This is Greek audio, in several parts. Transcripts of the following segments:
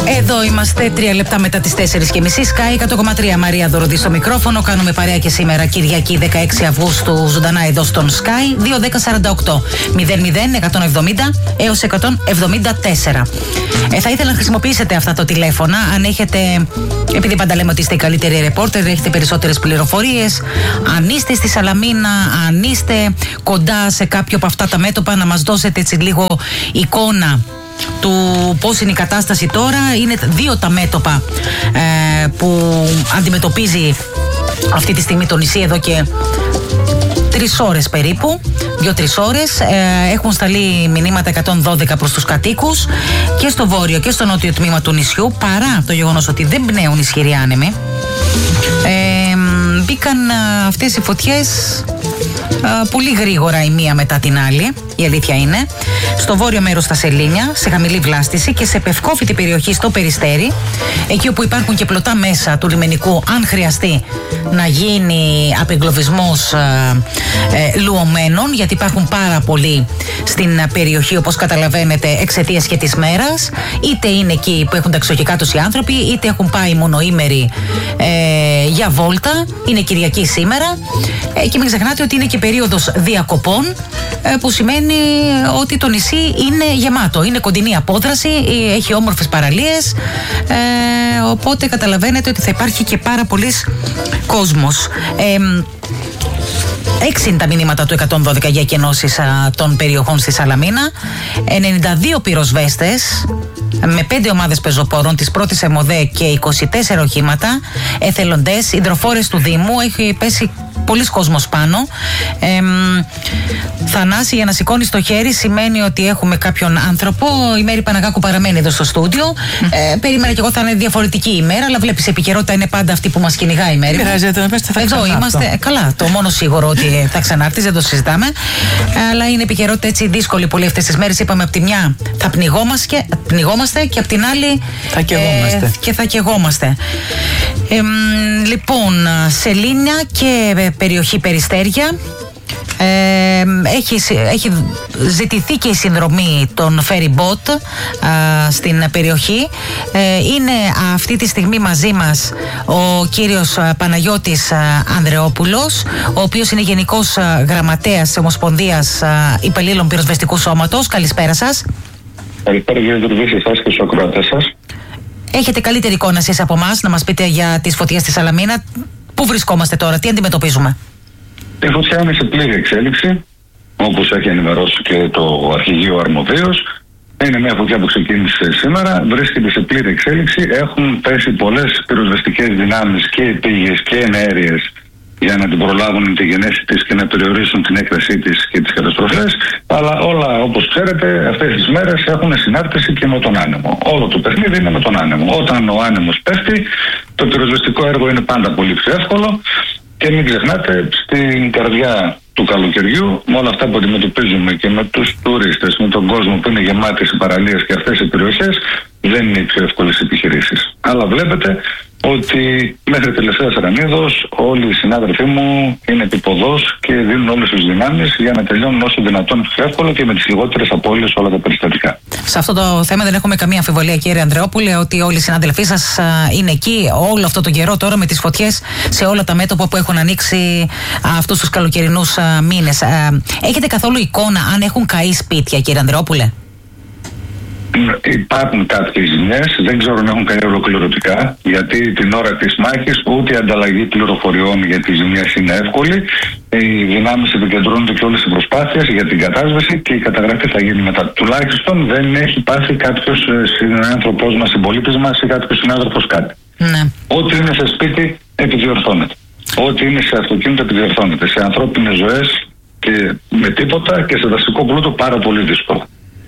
Εδώ είμαστε 3 λεπτά μετά τις 4:30. Sky 100,3. Μαρία Δωροδή στο μικρόφωνο. Κάνουμε παρέα και σήμερα Κυριακή 16 Αυγούστου ζωντανά εδώ στον Sky. 2-10-48 00-170 έως 174. Θα ήθελα να χρησιμοποιήσετε αυτά τα τηλέφωνα αν έχετε, επειδή πάντα λέμε ότι είστε οι καλύτεροι ρεπόρτερ, έχετε περισσότερες πληροφορίες, αν είστε στη Σαλαμίνα, αν είστε κοντά σε κάποιο από αυτά τα μέτωπα, να μας δώσετε έτσι λίγο εικόνα του πώς είναι η κατάσταση τώρα. Είναι 2 τα μέτωπα που αντιμετωπίζει αυτή τη στιγμή το νησί εδώ και 3 ώρες περίπου, 2-3 ώρες. Έχουν σταλεί μηνύματα 112 προς τους κατοίκους και στο βόρειο και στο νότιο τμήμα του νησιού, παρά το γεγονός ότι δεν πνέουν ισχυροί άνεμοι. Μπήκαν αυτές οι φωτιές πολύ γρήγορα η μία μετά την άλλη, η αλήθεια είναι. Στο βόρειο μέρος στα Σελήνια, σε χαμηλή βλάστηση, και σε πευκόφυτη περιοχή στο Περιστέρι, εκεί όπου υπάρχουν και πλωτά μέσα του λιμενικού, αν χρειαστεί να γίνει απεγκλωβισμός λουωμένων, γιατί υπάρχουν πάρα πολλοί στην περιοχή, όπως καταλαβαίνετε, εξαιτίας και της μέρας. Είτε είναι εκεί που έχουν ταξιδιωτικά τους οι άνθρωποι, είτε έχουν πάει μονοήμεροι για βόλτα. Είναι Κυριακή σήμερα και μην ξεχνάτε ότι είναι και περίοδος διακοπών, που σημαίνει ότι το νησί είναι γεμάτο, είναι κοντινή απόδραση, έχει όμορφες παραλίες, οπότε καταλαβαίνετε ότι θα υπάρχει και πάρα πολύς κόσμος. 6 είναι τα μηνύματα του 112 για εκενώσεις των περιοχών στη Σαλαμίνα. 92 πυροσβέστες με 5 ομάδες πεζοπόρων της πρώτης ΕΜΟΔΕ και 24 οχήματα, εθελοντές, υδροφόρες του Δήμου. Έχει πέσει πολλής κόσμος πάνω. Θανάση, για να σηκώνεις το χέρι σημαίνει ότι έχουμε κάποιον άνθρωπο. Η Μέρη Παναγάκου παραμένει εδώ στο στούντιο. Περίμενα και εγώ θα είναι διαφορετική ημέρα, αλλά βλέπεις, η επικαιρότητα είναι πάντα αυτή που μας κυνηγάει η Μέρη. Πειράζεται, θα εδώ είμαστε. Καλά, το μόνο σίγουρο ότι θα ξανάρθεις, δεν το συζητάμε. Αλλά είναι επικαιρότητα έτσι δύσκολη πολύ αυτές τις μέρες. Είπαμε από τη μια θα πνιγόμαστε και από την άλλη θα καιγόμαστε. Λοιπόν, Σελήνια και περιοχή Περιστέρια. Έχει ζητηθεί και η συνδρομή των ferry boat στην περιοχή. Είναι αυτή τη στιγμή μαζί μας ο κύριος Παναγιώτης Ανδρεόπουλος, ο οποίος είναι Γενικός Γραμματέας της Ομοσπονδίας Υπαλλήλων Πυροσβεστικού Σώματος. Καλησπέρα σας. Καλησπέρα κύριε Δουρδή, εσάς και στους ακροατές σας. Έχετε καλύτερη εικόνα εσείς από εμάς, να μας πείτε για τις φωτιές στη Σαλαμίνα. Πού βρισκόμαστε τώρα, τι αντιμετωπίζουμε? Η φωτιά είναι σε πλήρη εξέλιξη, όπως έχει ενημερώσει και το Αρχηγείο Αρμοδίος. Είναι μια φωτιά που ξεκίνησε σήμερα, βρίσκεται σε πλήρη εξέλιξη. Έχουν πέσει πολλές πυροσβεστικές δυνάμεις και επίγειες και εναέριες για να την προλάβουν τη γενέση της και να περιορίσουν την έκτασή της και τις καταστροφές. Αλλά όλα, όπως ξέρετε, αυτές τις μέρες έχουν συνάρτηση και με τον άνεμο. Όλο το παιχνίδι είναι με τον άνεμο. Όταν ο άνεμος πέφτει, το πυροσβεστικό έργο είναι πάντα πολύ πιο εύκολο. Και μην ξεχνάτε, στην καρδιά του καλοκαιριού, με όλα αυτά που αντιμετωπίζουμε και με τους τουρίστες, με τον κόσμο που είναι γεμάτες οι παραλίες και αυτές οι περιοχές, δεν είναι οι πιο εύκολες επιχειρήσεις. Αλλά βλέπετε ότι μέχρι τελευταία Σαρανίδος όλοι οι συνάδελφοί μου είναι επιποδός και δίνουν όλες τις δυνάμεις για να τελειώνουν όσο δυνατόν πιο εύκολα και με τις λιγότερες απώλειες όλα τα περιστατικά. Σε αυτό το θέμα δεν έχουμε καμία αμφιβολία, κύριε Ανδρεόπουλε, ότι όλοι οι συνάδελφοί σας είναι εκεί όλο αυτό τον καιρό τώρα με τις φωτιές σε όλα τα μέτωπα που έχουν ανοίξει αυτούς τους καλοκαιρινούς μήνες. Έχετε καθόλου εικόνα αν έχουν καεί σπίτια, κύριε Ανδρεόπουλε? Υπάρχουν κάποιες ζημιές, δεν ξέρω αν έχουν καεί ολοκληρωτικά, γιατί την ώρα της μάχης ούτε η ανταλλαγή πληροφοριών για τις ζημιές είναι εύκολη. Οι δυνάμεις επικεντρώνονται και όλες οι προσπάθειες για την κατάσβεση και η καταγραφή θα γίνει μετά. Τουλάχιστον δεν έχει πάθει κάποιος συνάνθρωπός μας, συμπολίτης μας ή κάποιος συνάνθρωπος κάτι. Ναι. Ό,τι είναι σε σπίτι επιδιορθώνεται. Ό,τι είναι σε αυτοκίνητο επιδιορθώνεται. Σε ανθρώπινες ζωές και με τίποτα, και σε δασικό πλούτο πάρα πολύ δύσκολο.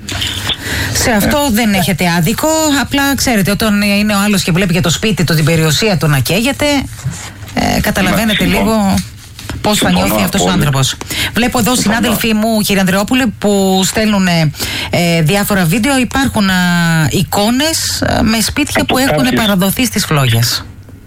Σε αυτό δεν έχετε άδικο. Απλά ξέρετε, όταν είναι ο άλλος και βλέπει και το σπίτι του, την περιουσία του να καίγεται, καταλαβαίνετε λίγο πώς θα νιώθει αυτός ο άνθρωπος. Βλέπω εδώ συνάδελφοί μου, κύριε Ανδρεόπουλε, που στέλνουν διάφορα βίντεο. Υπάρχουν εικόνες με σπίτια που έχουν παραδοθεί στις φλόγες.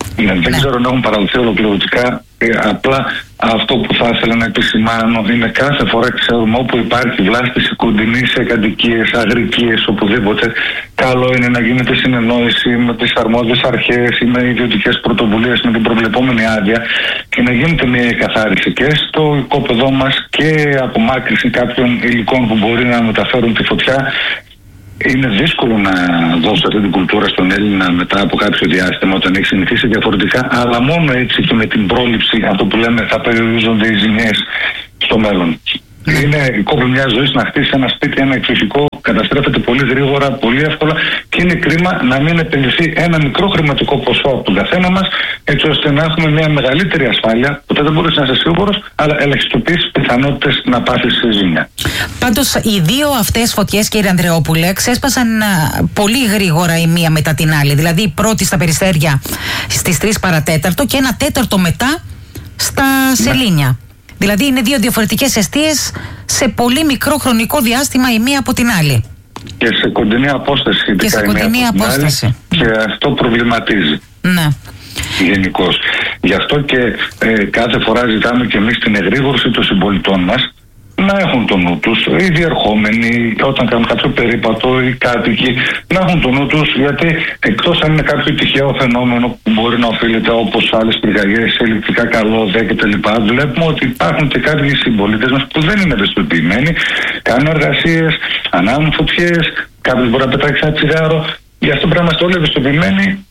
Δεν ξέρω αν έχουν παραδοθεί ολοκληρωτικά. Απλά αυτό που θα ήθελα να επισημάνω είναι κάθε φορά ξέρουμε όπου υπάρχει βλάστηση κοντινή σε κατοικίες, αγρικίες, οπουδήποτε, καλό είναι να γίνεται συνεννόηση με τις αρμόδιες αρχές ή με ιδιωτικές πρωτοβουλίες με την προβλεπόμενη άδεια και να γίνεται μια εκαθάριση και στο οικόπεδό μας και απομάκρυνση κάποιων υλικών που μπορεί να μεταφέρουν τη φωτιά. Είναι δύσκολο να δώσει αυτή την κουλτούρα στον Έλληνα μετά από κάποιο διάστημα όταν έχει συνηθίσει διαφορετικά, αλλά μόνο έτσι και με την πρόληψη, αυτό που λέμε, θα περιορίζονται οι ζημιές στο μέλλον. Είναι κόπη μια ζωή να χτίσει ένα σπίτι, ένα εκφυσικό, καταστρέφεται πολύ γρήγορα, πολύ εύκολα και είναι κρίμα να μην επενδυθεί ένα μικρό χρηματικό ποσό από τον καθένα μας, έτσι ώστε να έχουμε μια μεγαλύτερη ασφάλεια. Ποτέ δεν μπορείς να είσαι σίγουρος, αλλά ελαχιστοποιείς πιθανότητες να πάθεις σε ζημιά. Πάντως, οι δύο αυτές φωτιές, κύριε Ανδρεόπουλε, ξέσπασαν πολύ γρήγορα η μία μετά την άλλη. Δηλαδή, η πρώτη στα Περιστέρια στις 3 παρατέταρτο και 1/4 μετά στα Σελήνια. Δηλαδή είναι δύο διαφορετικές εστίες σε πολύ μικρό χρονικό διάστημα η μία από την άλλη. Και σε κοντινή απόσταση. Και σε κοντινή απόσταση. Και αυτό προβληματίζει. Ναι. Γενικώς. Γι' αυτό και κάθε φορά ζητάμε και εμείς την εγρήγορση των συμπολιτών μας να έχουν το νου τους, οι διερχόμενοι, όταν κάνουν κάποιο περίπατο, οι κάτοικοι, να έχουν το νου τους, γιατί εκτός αν είναι κάποιο τυχαίο φαινόμενο που μπορεί να οφείλεται όπως άλλες πυρκαγιές, σε ηλεκτρικά καλώδια κτλ., βλέπουμε ότι υπάρχουν και κάποιοι συμπολίτες μας που δεν είναι ευαισθητοποιημένοι, κάνουν εργασίες, ανάβουν φωτιές, κάποιος μπορεί να πετάξει ένα τσιγάρο. Γι' αυτό πρέπει να είμαστε όλοι ευαισθητοποιημένοι.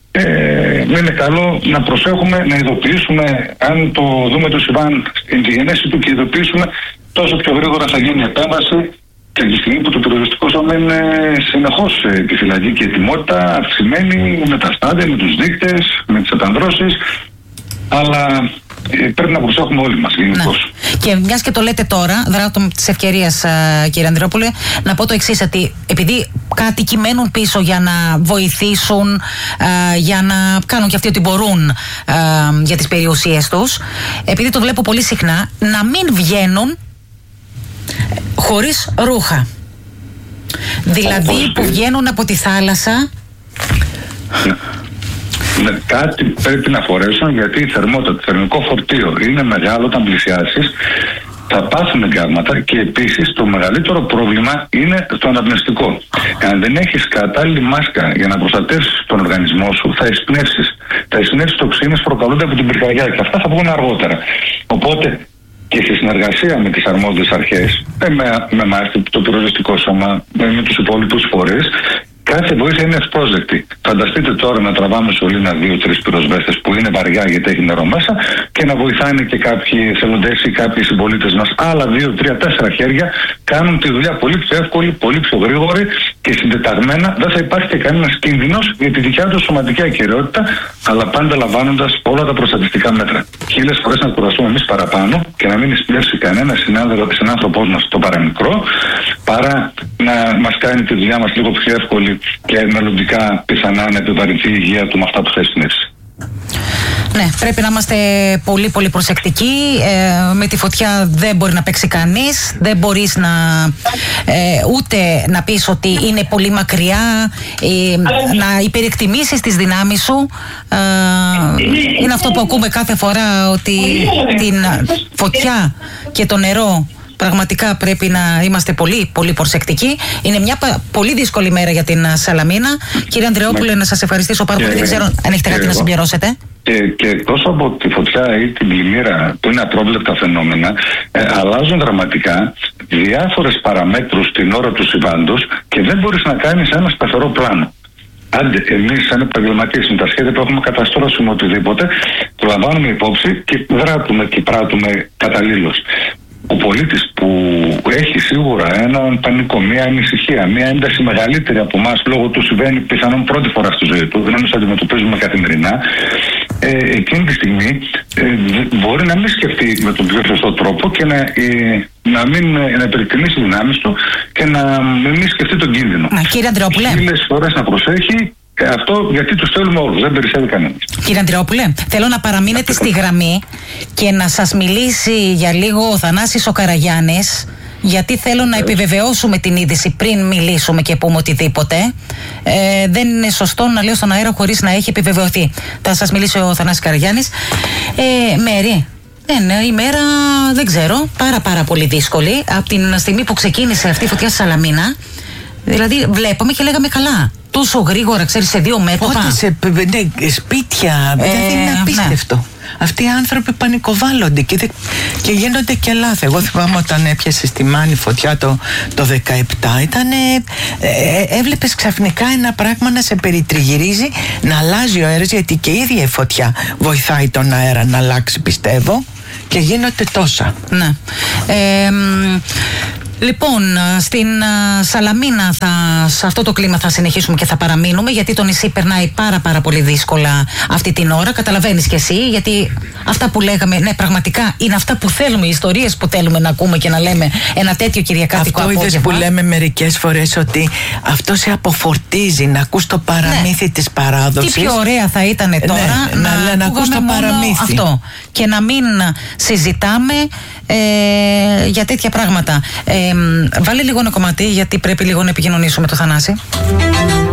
Είναι καλό να προσέχουμε, να ειδοποιήσουμε, αν το δούμε το συμβάν στην γενέση του και ειδοποιήσουμε, τόσο πιο γρήγορα θα γίνει η επέμβαση και τη στιγμή που το πυροσβεστικό σώμα είναι συνεχώς επιφυλακή και ετοιμότητα αυξημένη με τα στάδια, με τους δείκτες, με τις αντανδρώσεις, αλλά πρέπει να προσέχουμε όλοι μας γενικώς. Ναι. Και μιας και το λέτε τώρα, δράτω της ευκαιρίας, κύριε Ανδρεόπουλε, να πω το εξής, ότι επειδή κάτοικοι μένουν πίσω για να βοηθήσουν, για να κάνουν και αυτοί ό,τι μπορούν για τις περιουσίες τους, επειδή το βλέπω πολύ συχνά, να μην βγαίνουν χωρίς ρούχα. Δηλαδή που βγαίνουν από τη θάλασσα. Κάτι πρέπει να φορέσουν, γιατί η θερμότητα, το θερμικό φορτίο είναι μεγάλο όταν πλησιάσεις, θα πάθουν εγκάρματα και επίσης το μεγαλύτερο πρόβλημα είναι το αναπνευστικό. Αν δεν έχεις κατάλληλη μάσκα για να προστατεύσεις τον οργανισμό σου, θα εισπνεύσεις. Τα εισπνεύσεις τοξίνες προκαλούνται από την πυρκαγιά και αυτά θα βγουν αργότερα. Οπότε και στη συνεργασία με τις αρμόδιες αρχές, με εμάς, το πυροσβεστικό σώμα, με τους υπόλοιπους φορείς, κάθε βοήθεια είναι ευπρόσδεκτη. Φανταστείτε τώρα να τραβάμε σωλήνα 2-3 πυροσβέστες που είναι βαριά γιατί έχει νερό μέσα και να βοηθάνε και κάποιοι εθελοντές ή κάποιοι συμπολίτες μας. Άλλα 2-3-4 χέρια κάνουν τη δουλειά πολύ πιο εύκολη, πολύ πιο γρήγορη και συντεταγμένα. Δεν θα υπάρχει και κανένας κίνδυνος για τη δικιά του σωματική ακεραιότητα, αλλά πάντα λαμβάνοντας όλα τα προστατευτικά μέτρα. 1000 φορές να κουραστούμε εμείς παραπάνω και να μην εισπνεύσει κανένας συνάνθρωπός μας το παραμικρό, παρά να μας κάνει τη δουλειά μας λίγο πιο εύκολη και μελλοντικά πιθανά να επιβαρυνθεί η υγεία του με αυτά που θα εισπνεύσει. Ναι, πρέπει να είμαστε πολύ πολύ προσεκτικοί. Με τη φωτιά δεν μπορεί να παίξει κανείς. Δεν μπορείς ούτε να πεις ότι είναι πολύ μακριά, να υπερεκτιμήσεις τις δυνάμεις σου. Είναι αυτό που ακούμε κάθε φορά, ότι την φωτιά και το νερό πραγματικά πρέπει να είμαστε πολύ πολύ προσεκτικοί. Είναι μια πολύ δύσκολη μέρα για την Σαλαμίνα. Κύριε Ανδρεόπουλε, να σας ευχαριστήσω πάρα πολύ. Δεν ξέρω αν έχετε κάτι να συμπληρώσετε. Και εκτός από τη φωτιά ή την πλημμύρα που είναι απρόβλεπτα φαινόμενα, αλλάζουν δραματικά διάφορες παραμέτρους την ώρα του συμβάντος και δεν μπορείς να κάνεις ένα σταθερό πλάνο. Άντε, εμείς σαν επαγγελματίες με τα σχέδια που έχουμε καταστρώσουμε οτιδήποτε, το λαμβάνουμε υπόψη και δράτουμε και πράττουμε καταλήλως. Ο πολίτης που έχει σίγουρα έναν πανικό, μια ανησυχία, μια ένταση μεγαλύτερη από εμάς λόγω του συμβαίνει πιθανόν πρώτη φορά στη ζωή του, δεν εμείς αντιμετωπίζουμε καθημερινά, εκείνη τη στιγμή μπορεί να μην σκεφτεί με τον πιο σωστό τρόπο και να υπερεκτιμήσει δυνάμεις του και να μην σκεφτεί τον κίνδυνο. Κύριε Ανδρεόπουλε, 1000 φορές να προσέχει. Αυτό γιατί τους θέλουμε όλους, δεν περισσεύει κανένας. Κύριε Ανδρεόπουλε, θέλω να παραμείνετε στη γραμμή και να σας μιλήσει για λίγο ο Θανάσης ο Καραγιάννης, γιατί θέλω να επιβεβαιώσουμε την είδηση πριν μιλήσουμε και πούμε οτιδήποτε. Δεν είναι σωστό να λέω στον αέρα χωρίς να έχει επιβεβαιωθεί. Θα σας μιλήσει ο Θανάσης Καραγιάννης. Μέρη, ναι, η μέρα δεν ξέρω, πάρα πολύ δύσκολη. Από την στιγμή που ξεκίνησε αυτή η φωτιά στη Σαλαμίνα, δηλαδή βλέπαμε και λέγαμε καλά. Τόσο γρήγορα, ξέρεις, σε 2 μέτωπα. Πότε σε σπίτια, δηλαδή είναι απίστευτο. Ναι. Αυτοί οι άνθρωποι πανικοβάλλονται και γίνονται και λάθη. Εγώ θυμάμαι όταν έπιασε στη Μάνη φωτιά το 17, έβλεπες ξαφνικά ένα πράγμα να σε περιτριγυρίζει, να αλλάζει ο αέρας, γιατί και η ίδια η φωτιά βοηθάει τον αέρα να αλλάξει, πιστεύω, και γίνονται τόσα. Ναι. Λοιπόν, στην Σαλαμίνα σε αυτό το κλίμα θα συνεχίσουμε και θα παραμείνουμε, γιατί το νησί περνάει πάρα πολύ δύσκολα αυτή την ώρα. Καταλαβαίνεις κι εσύ, γιατί αυτά που λέγαμε, ναι, πραγματικά είναι αυτά που θέλουμε, οι ιστορίες που θέλουμε να ακούμε και να λέμε ένα τέτοιο κυριακάτικο απόγευμα. Αυτό είδες που λέμε μερικές φορές, ότι αυτό σε αποφορτίζει, να ακούς το παραμύθι της παράδοσης. Τι πιο ωραία θα ήταν τώρα να ακούς το παραμύθι. Αυτό. Και να μην συζητάμε για τέτοια πράγματα. Βάλε λίγο ένα κομμάτι, γιατί πρέπει λίγο να επικοινωνήσουμε το Θανάση.